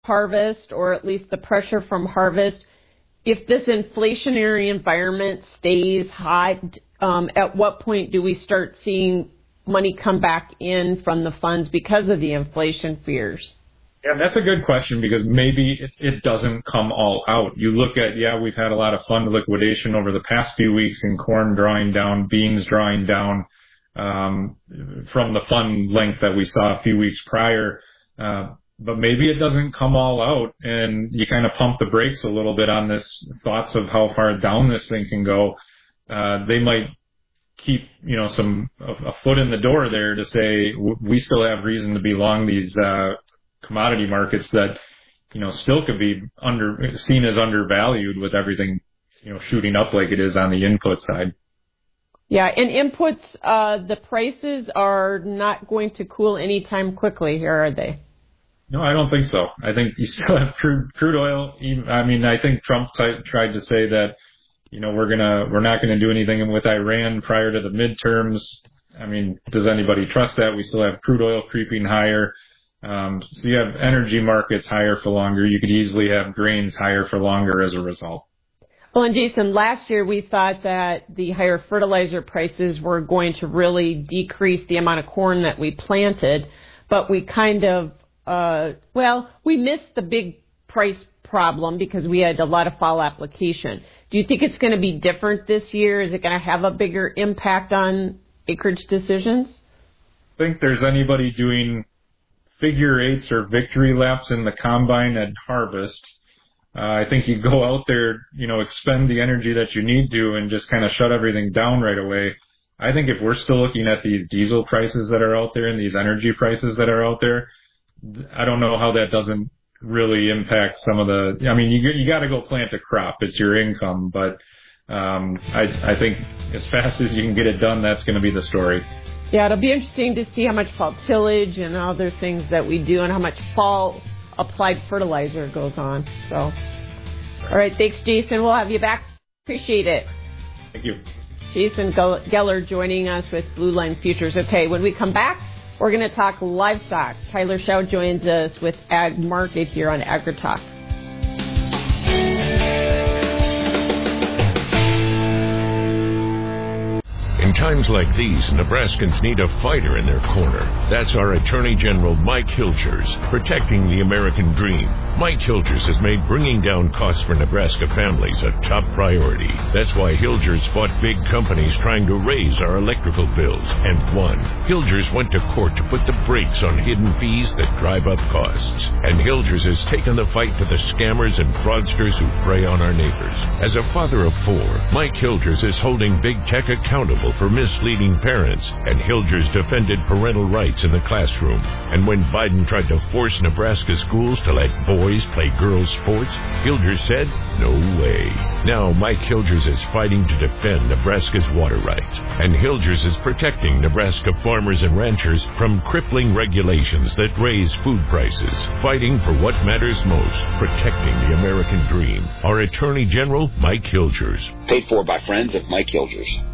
harvest, or at least the pressure from harvest, if this inflationary environment stays high, at what point do we start seeing money come back in from the funds because of the inflation fears? Yeah, that's a good question, because maybe it doesn't come all out. You look at, we've had a lot of fund liquidation over the past few weeks in corn drawing down, beans drawing down from the fund length that we saw a few weeks prior. But maybe it doesn't come all out, and you kind of pump the brakes a little bit on this thoughts of how far down this thing can go. They might keep, a foot in the door there to say we still have reason to be long these commodity markets that, still could be seen as undervalued with everything, shooting up like it is on the input side. Yeah, and inputs, the prices are not going to cool anytime quickly here, are they? No, I don't think so. I think you still have crude oil. I think Trump tried to say that, we're not gonna do anything with Iran prior to the midterms. Does anybody trust that? We still have crude oil creeping higher. So you have energy markets higher for longer. You could easily have grains higher for longer as a result. Well, and Jason, last year we thought that the higher fertilizer prices were going to really decrease the amount of corn that we planted, but we kind of, we missed the big price problem because we had a lot of fall application. Do you think it's going to be different this year? Is it going to have a bigger impact on acreage decisions? I think there's anybody doing figure eights or victory laps in the combine at harvest. I think you go out there, expend the energy that you need to and just kind of shut everything down right away. I think if we're still looking at these diesel prices that are out there and these energy prices that are out there, I don't know how that doesn't really impact some of the, you got to go plant a crop. It's your income. But I think as fast as you can get it done, that's going to be the story. Yeah, it'll be interesting to see how much fall tillage and other things that we do and how much fall applied fertilizer goes on. So, all right. Thanks, Jason. We'll have you back. Appreciate it. Thank you. Jason Geller joining us with Blue Line Futures. Okay, when we come back, we're going to talk livestock. Tyler Schau joins us with Ag Market here on AgriTalk. In times like these, Nebraskans need a fighter in their corner. That's our Attorney General Mike Hilgers, protecting the American dream. Mike Hilgers has made bringing down costs for Nebraska families a top priority. That's why Hilgers fought big companies trying to raise our electrical bills and won. Hilgers went to court to put the brakes on hidden fees that drive up costs. And Hilgers has taken the fight to the scammers and fraudsters who prey on our neighbors. As a father of four, Mike Hilgers is holding big tech accountable for misleading parents, and Hilgers defended parental rights in the classroom. And when Biden tried to force Nebraska schools to let boys play girls' sports, Hilgers said, no way. Now Mike Hilgers is fighting to defend Nebraska's water rights, and Hilgers is protecting Nebraska farmers and ranchers from crippling regulations that raise food prices, fighting for what matters most, protecting the American dream. Our Attorney General, Mike Hilgers. Paid for by friends of Mike Hilgers.